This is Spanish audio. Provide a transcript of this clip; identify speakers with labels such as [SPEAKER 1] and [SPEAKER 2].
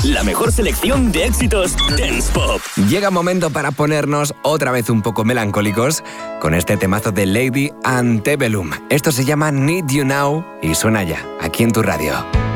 [SPEAKER 1] la mejor selección de éxitos dance pop.
[SPEAKER 2] Llega momento para ponernos otra vez un poco melancólicos con este temazo de Lady Antebellum. Esto se llama Need You Now y suena ya, aquí en tu radio.